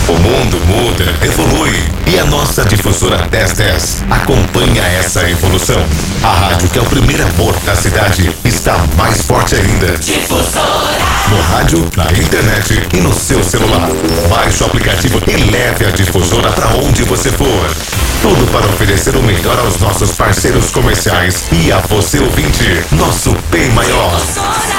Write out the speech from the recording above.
O mundo muda, evolui e a nossa difusora 1010 acompanha essa evolução. A rádio que é o primeiro amor da cidade está mais forte ainda. Difusora. No rádio, na internet e no seu celular. Baixe o aplicativo e leve a difusora para onde você for. Tudo para oferecer o melhor aos nossos parceiros comerciais e a você ouvinte, nosso bem maior. Difusora.